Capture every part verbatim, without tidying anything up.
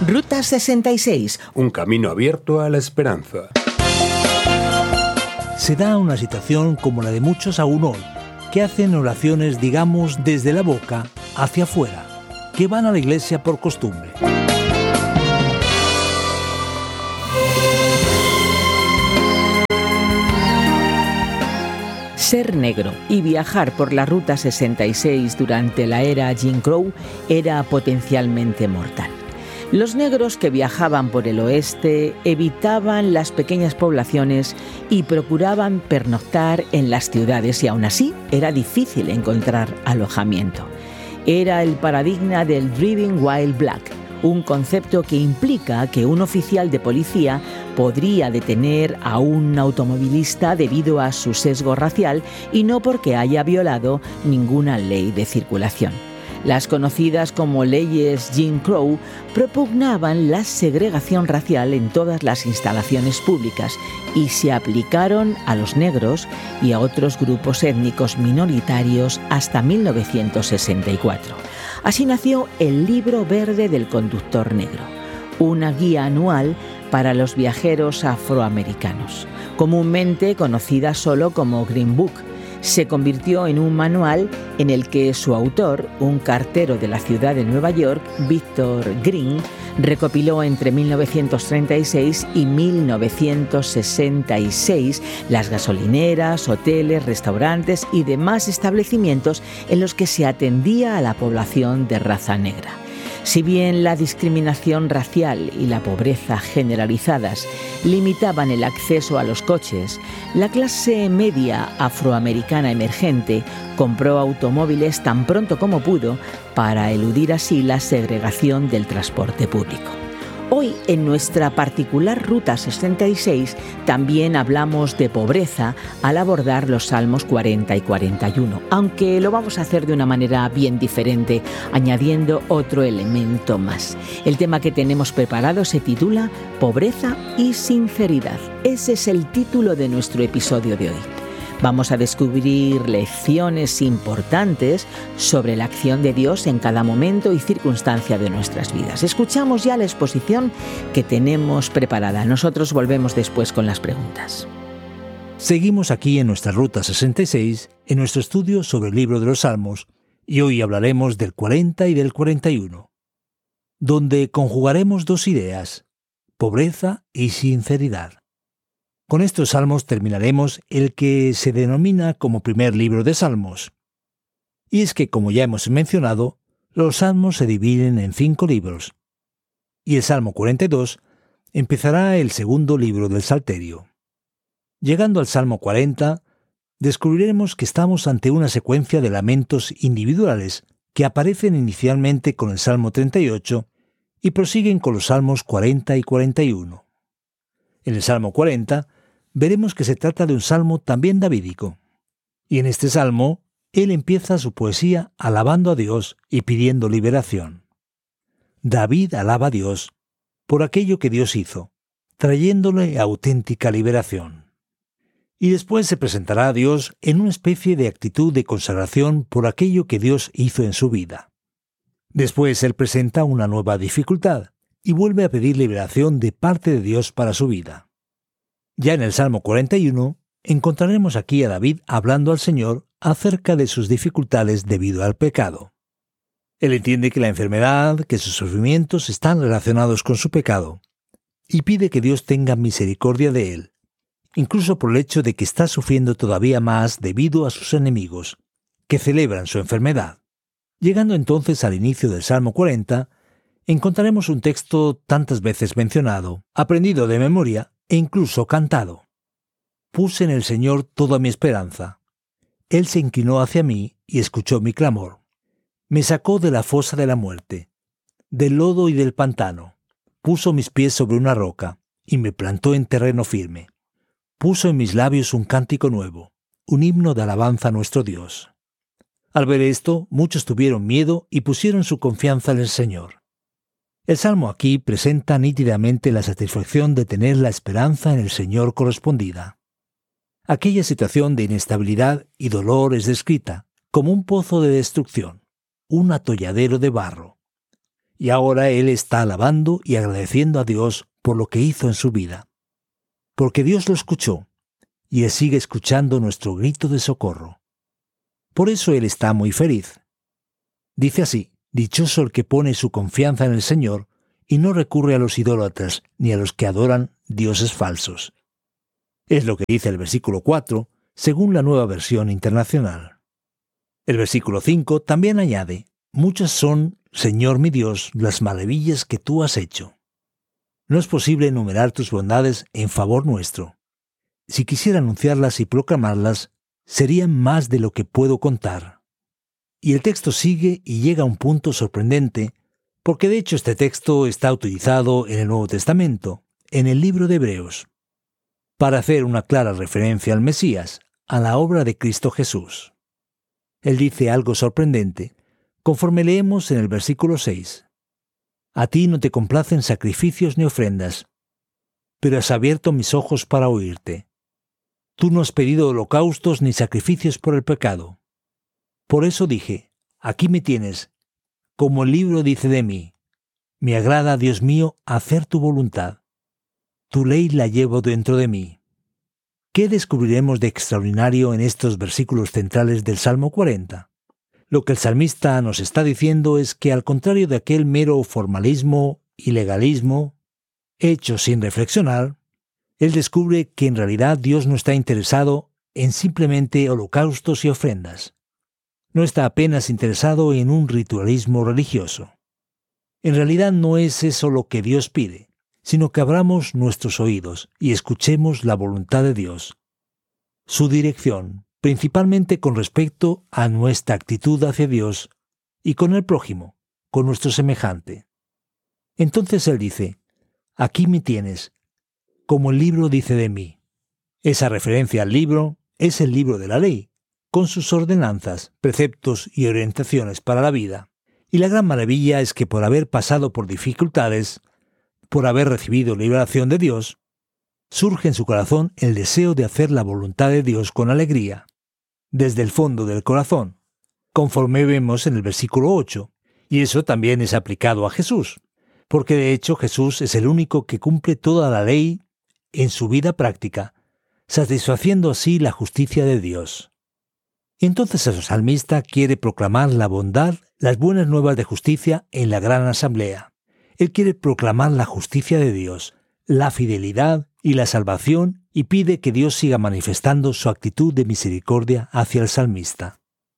Ruta sesenta y seis. Un camino abierto a la esperanza. Se da una situación como la de muchos aún hoy, que hacen oraciones, digamos, desde la boca hacia afuera, que van a la iglesia por costumbre. Ser negro y viajar por la Ruta sesenta y seis durante la era Jim Crow era potencialmente mortal. Los negros que viajaban por el oeste evitaban las pequeñas poblaciones y procuraban pernoctar en las ciudades, y aún así era difícil encontrar alojamiento. Era el paradigma del Driving While Black, un concepto que implica que un oficial de policía podría detener a un automovilista debido a su sesgo racial y no porque haya violado ninguna ley de circulación. Las conocidas como leyes Jim Crow propugnaban la segregación racial en todas las instalaciones públicas y se aplicaron a los negros y a otros grupos étnicos minoritarios hasta mil novecientos sesenta y cuatro. Así nació el Libro Verde del Conductor Negro, una guía anual para los viajeros afroamericanos, comúnmente conocida solo como Green Book. Se convirtió en un manual en el que su autor, un cartero de la ciudad de Nueva York, Victor Green, recopiló entre mil novecientos treinta y seis y mil novecientos sesenta y seis las gasolineras, hoteles, restaurantes y demás establecimientos en los que se atendía a la población de raza negra. Si bien la discriminación racial y la pobreza generalizadas limitaban el acceso a los coches, la clase media afroamericana emergente compró automóviles tan pronto como pudo para eludir así la segregación del transporte público. Hoy, en nuestra particular Ruta sesenta y seis, también hablamos de pobreza al abordar los Salmos cuarenta y cuarenta y uno, aunque lo vamos a hacer de una manera bien diferente, añadiendo otro elemento más. El tema que tenemos preparado se titula Pobreza y Sinceridad. Ese es el título de nuestro episodio de hoy. Vamos a descubrir lecciones importantes sobre la acción de Dios en cada momento y circunstancia de nuestras vidas. Escuchamos ya la exposición que tenemos preparada. Nosotros volvemos después con las preguntas. Seguimos aquí en nuestra Ruta sesenta y seis, en nuestro estudio sobre el libro de los Salmos, y hoy hablaremos del cuarenta y del cuarenta y uno, donde conjugaremos dos ideas, pobreza y sinceridad. Con estos salmos terminaremos el que se denomina como primer libro de Salmos. Y es que, como ya hemos mencionado, los salmos se dividen en cinco libros. Y el Salmo cuarenta y dos empezará el segundo libro del Salterio. Llegando al Salmo cuarenta, descubriremos que estamos ante una secuencia de lamentos individuales que aparecen inicialmente con el Salmo treinta y ocho y prosiguen con los Salmos cuarenta y cuarenta y uno. En el Salmo cuarenta veremos que se trata de un salmo también davídico. Y en este salmo, él empieza su poesía alabando a Dios y pidiendo liberación. David alaba a Dios por aquello que Dios hizo, trayéndole auténtica liberación. Y después se presentará a Dios en una especie de actitud de consagración por aquello que Dios hizo en su vida. Después él presenta una nueva dificultad y vuelve a pedir liberación de parte de Dios para su vida. Ya en el Salmo cuarenta y uno encontraremos aquí a David hablando al Señor acerca de sus dificultades debido al pecado. Él entiende que la enfermedad, que sus sufrimientos están relacionados con su pecado, y pide que Dios tenga misericordia de él, incluso por el hecho de que está sufriendo todavía más debido a sus enemigos, que celebran su enfermedad. Llegando entonces al inicio del Salmo cuarenta, encontraremos un texto tantas veces mencionado, aprendido de memoria e incluso cantado. Puse en el Señor toda mi esperanza. Él se inclinó hacia mí y escuchó mi clamor. Me sacó de la fosa de la muerte, del lodo y del pantano. Puso mis pies sobre una roca y me plantó en terreno firme. Puso en mis labios un cántico nuevo, un himno de alabanza a nuestro Dios. Al ver esto, muchos tuvieron miedo y pusieron su confianza en el Señor. El Salmo aquí presenta nítidamente la satisfacción de tener la esperanza en el Señor correspondida. Aquella situación de inestabilidad y dolor es descrita como un pozo de destrucción, un atolladero de barro. y ahora él está alabando y agradeciendo a Dios por lo que hizo en su vida. Porque Dios lo escuchó, y él sigue escuchando nuestro grito de socorro. Por eso él está muy feliz. Dice así: dichoso el que pone su confianza en el Señor y no recurre a los idólatras ni a los que adoran dioses falsos. Es lo que dice el versículo cuatro, según la Nueva Versión Internacional. El versículo cinco también añade: muchas son, Señor mi Dios, las maravillas que tú has hecho. No es posible enumerar tus bondades en favor nuestro. Si quisiera anunciarlas y proclamarlas, serían más de lo que puedo contar. Y el texto sigue y llega a un punto sorprendente, porque de hecho este texto está utilizado en el Nuevo Testamento, en el libro de Hebreos, para hacer una clara referencia al Mesías, a la obra de Cristo Jesús. Él dice algo sorprendente, conforme leemos en el versículo seis. A ti no te complacen sacrificios ni ofrendas, pero has abierto mis ojos para oírte. Tú no has pedido holocaustos ni sacrificios por el pecado. Por eso dije, aquí me tienes, como el libro dice de mí. Me agrada, Dios mío, hacer tu voluntad. Tu ley la llevo dentro de mí. ¿Qué descubriremos de extraordinario en estos versículos centrales del Salmo cuarenta? Lo que el salmista nos está diciendo es que, al contrario de aquel mero formalismo y legalismo, hecho sin reflexionar, él descubre que en realidad Dios no está interesado en simplemente holocaustos y ofrendas. No está apenas interesado en un ritualismo religioso. En realidad no es eso lo que Dios pide, sino que abramos nuestros oídos y escuchemos la voluntad de Dios, su dirección, principalmente con respecto a nuestra actitud hacia Dios y con el prójimo, con nuestro semejante. Entonces él dice, aquí me tienes, como el libro dice de mí. Esa referencia al libro es el libro de la ley, con sus ordenanzas, preceptos y orientaciones para la vida. Y la gran maravilla es que por haber pasado por dificultades, por haber recibido liberación de Dios, surge en su corazón el deseo de hacer la voluntad de Dios con alegría, desde el fondo del corazón, conforme vemos en el versículo ocho, y eso también es aplicado a Jesús, porque de hecho Jesús es el único que cumple toda la ley en su vida práctica, satisfaciendo así la justicia de Dios. Entonces el salmista quiere proclamar la bondad, las buenas nuevas de justicia en la gran asamblea. Él quiere proclamar la justicia de Dios, la fidelidad y la salvación, y pide que Dios siga manifestando su actitud de misericordia hacia el salmista.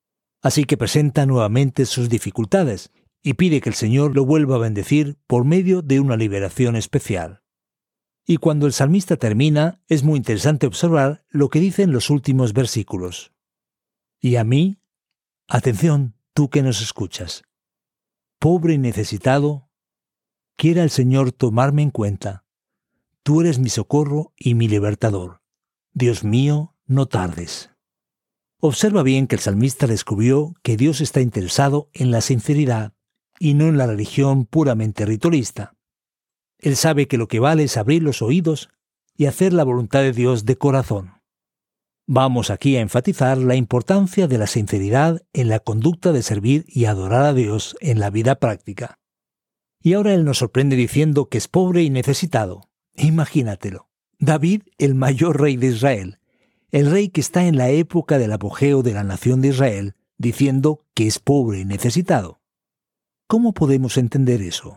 Así que presenta nuevamente sus dificultades y pide que el Señor lo vuelva a bendecir por medio de una liberación especial. Y cuando el salmista termina, es muy interesante observar lo que dicen los últimos versículos. Y a mí, atención, tú que nos escuchas, pobre y necesitado, quiera el Señor tomarme en cuenta. Tú eres mi socorro y mi libertador. Dios mío, no tardes. Observa bien que el salmista descubrió que Dios está interesado en la sinceridad y no en la religión puramente ritualista. Él sabe que lo que vale es abrir los oídos y hacer la voluntad de Dios de corazón. Vamos aquí a enfatizar la importancia de la sinceridad en la conducta de servir y adorar a Dios en la vida práctica. Y ahora él nos sorprende diciendo que es pobre y necesitado. Imagínatelo. David, el mayor rey de Israel, el rey que está en la época del apogeo de la nación de Israel, diciendo que es pobre y necesitado. ¿Cómo podemos entender eso?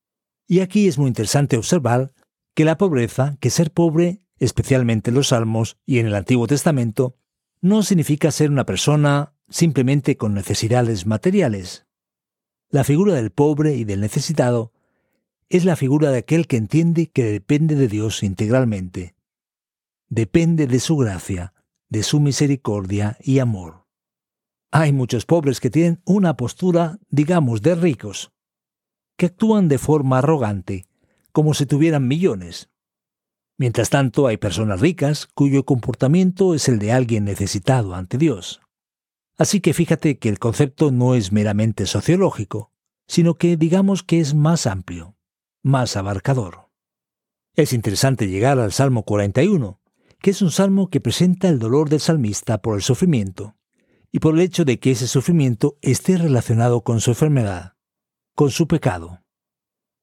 Y aquí es muy interesante observar que la pobreza, que ser pobre, especialmente en los Salmos y en el Antiguo Testamento, no significa ser una persona simplemente con necesidades materiales. La figura del pobre y del necesitado es la figura de aquel que entiende que depende de Dios integralmente. Depende de su gracia, de su misericordia y amor. Hay muchos pobres que tienen una postura, digamos, de ricos, que actúan de forma arrogante, como si tuvieran millones. Mientras tanto, hay personas ricas cuyo comportamiento es el de alguien necesitado ante Dios. Así que fíjate que el concepto no es meramente sociológico, sino que digamos que es más amplio, más abarcador. Es interesante llegar al Salmo cuarenta y uno, que es un salmo que presenta el dolor del salmista por el sufrimiento, y por el hecho de que ese sufrimiento esté relacionado con su enfermedad, con su pecado.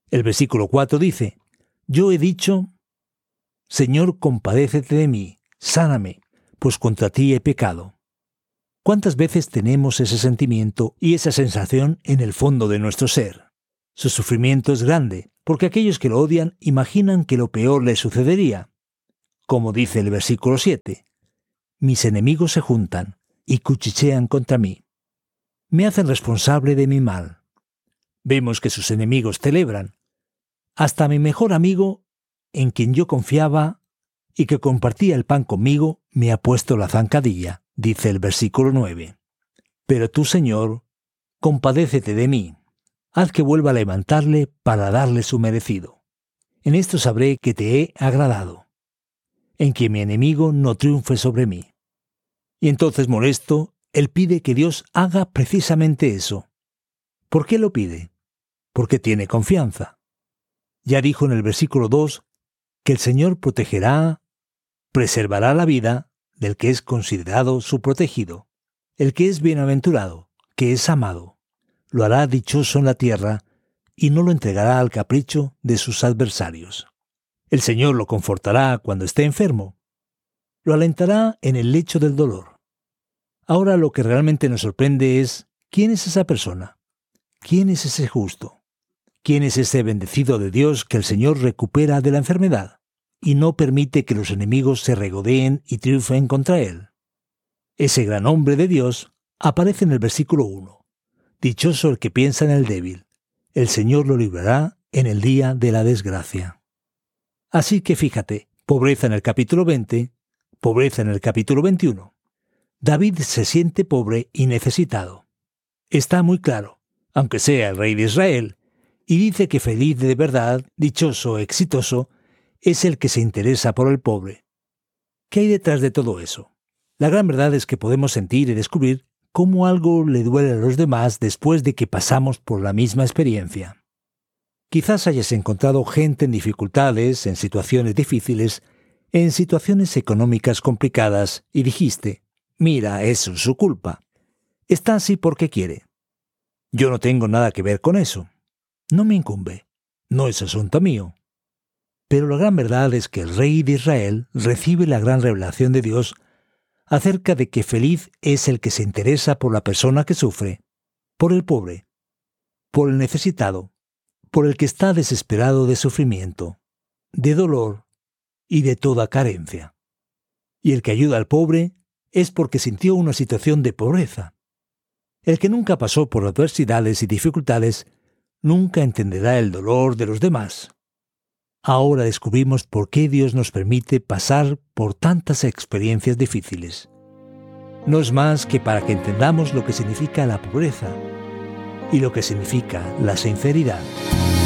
El versículo cuatro dice: Yo he dicho, Señor, compadécete de mí, sáname, pues contra ti he pecado. ¿Cuántas veces tenemos ese sentimiento y esa sensación en el fondo de nuestro ser? Su sufrimiento es grande, porque aquellos que lo odian imaginan que lo peor les sucedería. Como dice el versículo siete, mis enemigos se juntan y cuchichean contra mí. Me hacen responsable de mi mal. Vemos que sus enemigos celebran. Hasta mi mejor amigo, en quien yo confiaba y que compartía el pan conmigo, me ha puesto la zancadilla, dice el versículo nueve. Pero tú, Señor, compadécete de mí. Haz que vuelva a levantarle para darle su merecido. En esto sabré que te he agradado, en que mi enemigo no triunfe sobre mí. Y entonces, molesto, él pide que Dios haga precisamente eso. ¿Por qué lo pide? Porque tiene confianza. Ya dijo en el versículo dos que el Señor protegerá, preservará la vida del que es considerado su protegido, el que es bienaventurado, que es amado. Lo hará dichoso en la tierra y no lo entregará al capricho de sus adversarios. El Señor lo confortará cuando esté enfermo. Lo alentará en el lecho del dolor. Ahora lo que realmente nos sorprende es, ¿quién es esa persona? ¿Quién es ese justo? ¿Quién es ese bendecido de Dios que el Señor recupera de la enfermedad y no permite que los enemigos se regodeen y triunfen contra él? Ese gran hombre de Dios aparece en el versículo uno. Dichoso el que piensa en el débil. El Señor lo librará en el día de la desgracia. Así que fíjate, pobreza en el capítulo veinte, pobreza en el capítulo veintiuno. David se siente pobre y necesitado. Está muy claro, aunque sea el rey de Israel, y dice que feliz de verdad, dichoso, exitoso, es el que se interesa por el pobre. ¿Qué hay detrás de todo eso? La gran verdad es que podemos sentir y descubrir cómo algo le duele a los demás después de que pasamos por la misma experiencia. Quizás hayas encontrado gente en dificultades, en situaciones difíciles, en situaciones económicas complicadas, y dijiste, mira, eso es su culpa. Está así porque quiere. Yo no tengo nada que ver con eso. No me incumbe. No es asunto mío. Pero la gran verdad es que el rey de Israel recibe la gran revelación de Dios acerca de que feliz es el que se interesa por la persona que sufre, por el pobre, por el necesitado, por el que está desesperado de sufrimiento, de dolor y de toda carencia. Y el que ayuda al pobre es porque sintió una situación de pobreza. El que nunca pasó por adversidades y dificultades nunca entenderá el dolor de los demás. Ahora descubrimos por qué Dios nos permite pasar por tantas experiencias difíciles. No es más que para que entendamos lo que significa la pobreza y lo que significa la sinceridad.